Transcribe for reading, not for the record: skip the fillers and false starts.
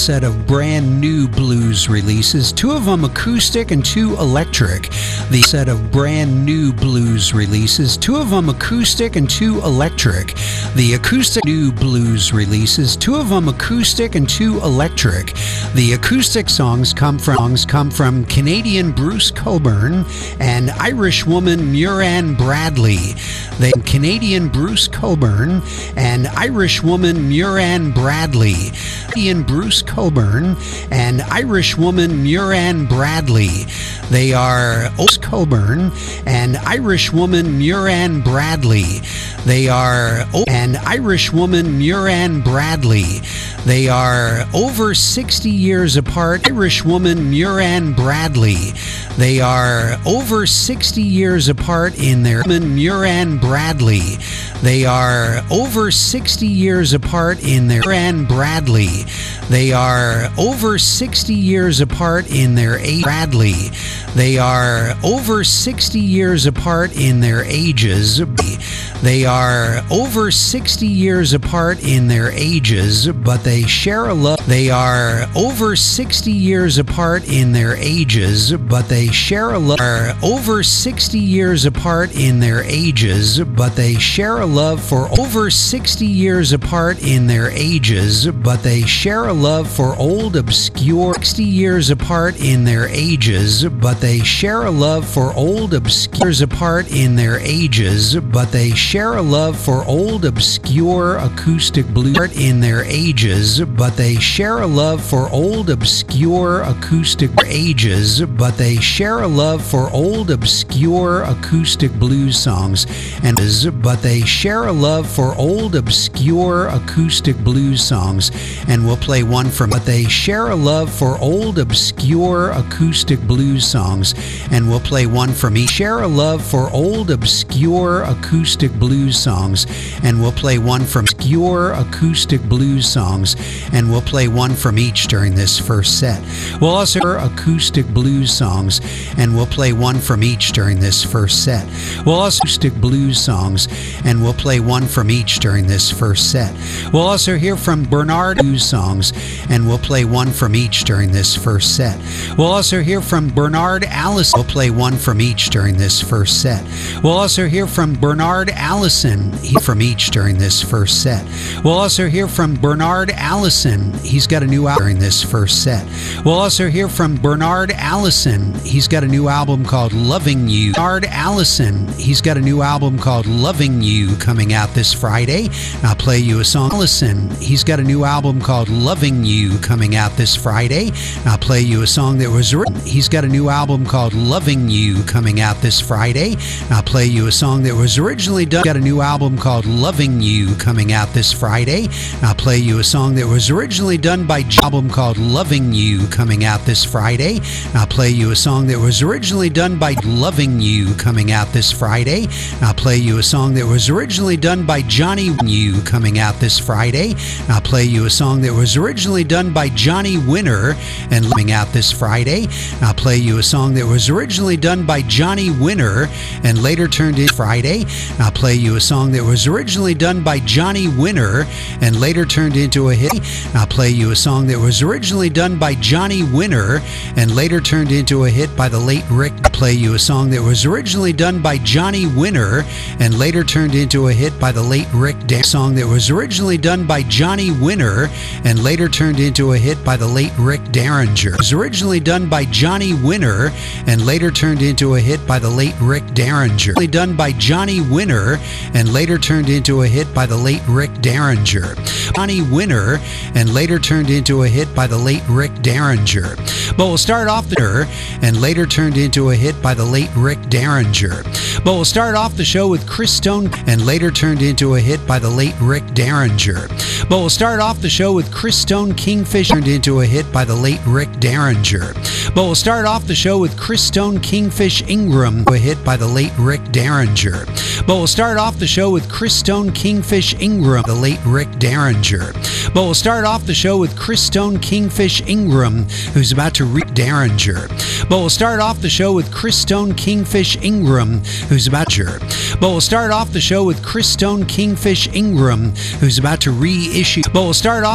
Set of brand new blues releases, 2 of them acoustic and 2 electric. The set of brand new blues releases, 2 of them acoustic and 2 electric. The acoustic new blues releases, 2 of them acoustic and 2 electric. The acoustic songs come from Canadian Bruce Cockburn and Irish woman Muireann Bradley. Canadian Bruce Cockburn and Irish woman Muireann Bradley. Canadian Bruce Cockburn and Irish woman Muireann Bradley. They are Cockburn and Irish woman Muireann Bradley. They are and Irish woman Muireann Bradley. They are over 60 years apart. Irish woman Muireann Bradley. They are over 60 years apart in their Muireann Bradley. They are over 60 years apart in their Muireann Bradley. They are over 60 years apart in their age. Bradley. They are over 60 years apart in their ages. They are over 60 years apart in their ages, but they share a love. They are over 60 years apart in their ages, but they share a love. Are over 60 years apart in their ages, but they share a love for over 60 years apart in their ages, but they share a love for old obscure 60 years apart in their ages, but they share a love for old obscures apart in their ages, but they share a love for old obscure acoustic blues in their ages, but they share a love for old obscure acoustic ages, but they share a love for old obscure acoustic blues songs and but they share a love for old obscure acoustic blues songs and we'll play one from but they share a love for old obscure acoustic blues songs and we'll play one from each. Share a love for old obscure acoustic blues songs and we'll play one from obscure acoustic blues songs and we'll play one from each during this first set. We'll also hear acoustic blues songs and we'll play one from each during this first set. We'll also acoustic blues songs and we'll play one from each during this first set. We'll also hear from Bernard blues songs and we'll play one from each during this first set. We'll also hear from Bernard Allison. We'll play one from each during this first set. We'll also hear from Bernard Allison from each during this first set. We'll also hear from Bernard Allison. He's got a new album during this first set. We'll also hear from Bernard Allison. He's got a new album called Loving You. Bernard Allison. He's got a new album called Loving You coming out this Friday. I'll play you a song. Allison. He's got a new album called Loving You coming out this Friday. I'll play you a song that was written. He's got a new album called Loving You coming out this Friday. I'll play you a song that was originally done. Got a new album called Loving You coming out this Friday. I'll play you a song that was originally done by album called Loving You coming out this Friday. I'll play you a song that was originally done by Loving You coming out this Friday. I'll play you a song that was originally done by Johnny You coming out this Friday. I'll play you a song that was originally done by Johnny Winter and coming out this Friday. I'll play you a song that was originally done by Johnny Winter and later turned into Friday. I'll play you a song that was originally done by Johnny Winter and later turned into a hit. I'll play you a song that was originally done by Johnny Winter and later turned into a hit by the late Rick. I'll play you a song that was originally done by Johnny Winter and later turned into a hit by the late Rick Derringer. Song that was originally done by Johnny Winter and later turned into a hit by the late Rick Derringer. It was originally done by Johnny Winter and later turned into a hit by the late Rick Derringer. Done by Johnny Winter and later turned into a hit by the late Rick Derringer. Johnny Winter and later turned into a hit by the late Rick Derringer. But we'll start off the and later turned into a hit by the late Rick Derringer. But we'll start off the show with Chris Stone and later turned into a hit by the late Rick Derringer. But we'll start off the show with Chris Stone Kingfish turned into a hit by the late Rick Derringer. But we'll start off the show with Chris Stone Kingfish Ingram, a hit by the late Rick Derringer. But we'll start off the show with Chris Stone Kingfish Ingram, the late Rick Derringer. But we'll start off the show with Chris Stone Kingfish Ingram, who's about to Rick Derringer. But we'll start off the show with Chris Stone Kingfish Ingram, who's about to. But we'll start off the show with Chris Stone Kingfish Ingram, who's about to reissue. But we'll start off